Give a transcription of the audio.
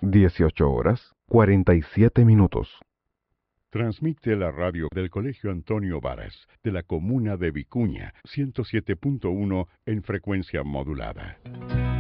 18:47. Transmite la radio del Colegio Antonio Varas, de la comuna de Vicuña, 107.1 en frecuencia modulada.